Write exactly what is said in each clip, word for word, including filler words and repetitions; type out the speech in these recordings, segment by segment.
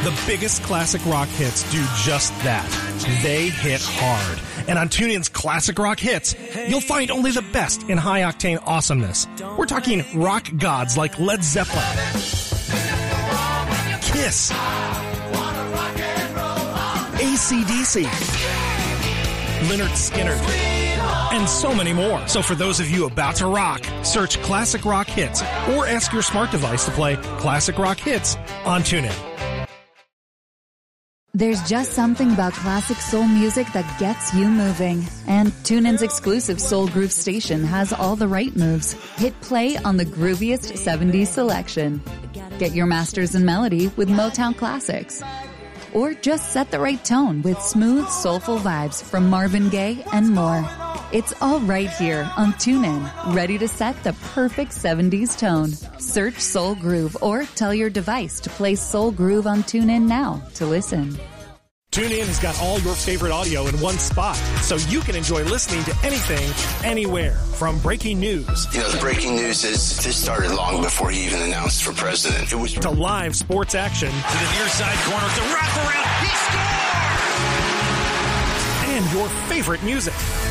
The biggest classic rock hits do just that. They hit hard. And on TuneIn's Classic Rock Hits, you'll find only the best in high-octane awesomeness. We're talking rock gods like Led Zeppelin, Kiss, A C D C, Lynyrd Skynyrd, and so many more. So for those of you about to rock, search Classic Rock Hits or ask your smart device to play Classic Rock Hits on TuneIn. There's just something about classic soul music that gets you moving. And TuneIn's exclusive Soul Groove station has all the right moves. Hit play on the grooviest seventies selection. Get your masters in melody with Motown classics. Or just set the right tone with smooth, soulful vibes from Marvin Gaye and more. It's all right here on TuneIn, ready to set the perfect seventies tone. Search Soul Groove or tell your device to play Soul Groove on TuneIn now to listen. TuneIn has got all your favorite audio in one spot, so you can enjoy listening to anything, anywhere. From breaking news. You know, the breaking news is this started long before he even announced for president. It was to live sports action. To the near side corner, to wrap around. He scores! And your favorite music.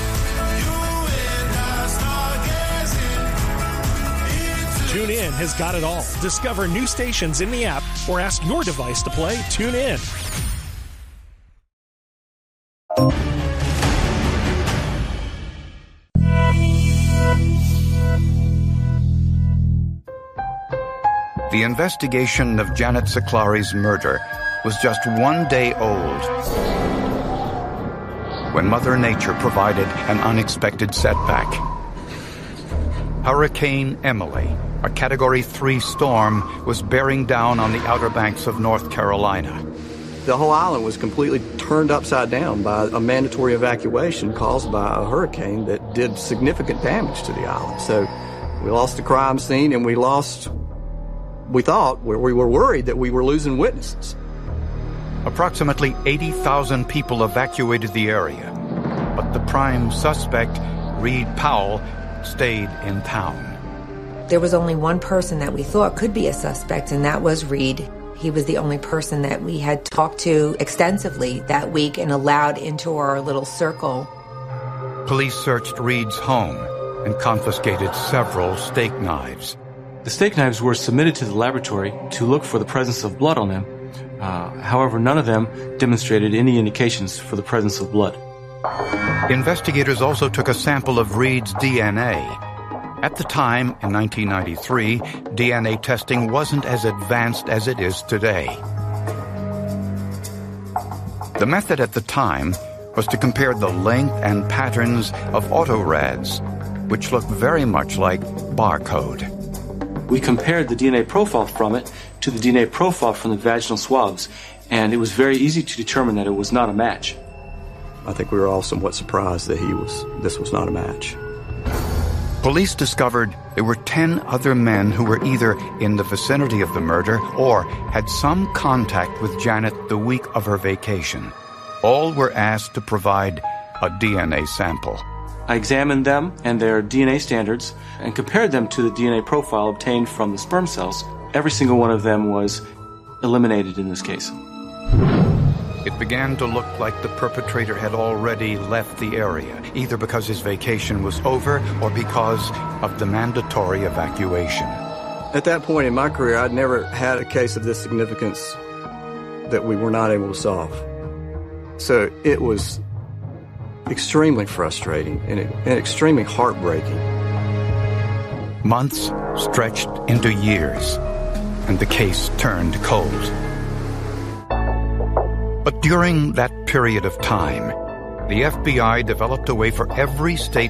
TuneIn has got it all. Discover new stations in the app or ask your device to play TuneIn. The investigation of Janet Siclari's murder was just one day old when Mother Nature provided an unexpected setback. Hurricane Emily, a Category three storm, was bearing down on the Outer Banks of North Carolina. The whole island was completely turned upside down by a mandatory evacuation caused by a hurricane that did significant damage to the island. So we lost the crime scene, and we lost, we thought, we were worried that we were losing witnesses. Approximately eighty thousand people evacuated the area, but the prime suspect, Reed Powell, stayed in town. There was only one person that we thought could be a suspect, and that was Reed. He was the only person that we had talked to extensively that week and allowed into our little circle. Police searched Reed's home and confiscated several steak knives. The steak knives were submitted to the laboratory to look for the presence of blood on them. Uh, however, none of them demonstrated any indications for the presence of blood. Investigators also took a sample of Reed's D N A. At the time, in nineteen ninety-three, D N A testing wasn't as advanced as it is today. The method at the time was to compare the length and patterns of autorads, which looked very much like barcode. We compared the D N A profile from it to the D N A profile from the vaginal swabs, and it was very easy to determine that it was not a match. I think we were all somewhat surprised that he was, this was not a match. Police discovered there were ten other men who were either in the vicinity of the murder or had some contact with Janet the week of her vacation. All were asked to provide a D N A sample. I examined them and their D N A standards and compared them to the D N A profile obtained from the sperm cells. Every single one of them was eliminated in this case. It began to look like the perpetrator had already left the area, either because his vacation was over or because of the mandatory evacuation. At that point in my career, I'd never had a case of this significance that we were not able to solve. So it was extremely frustrating and, and extremely heartbreaking. Months stretched into years, and the case turned cold. But during that period of time, the F B I developed a way for every state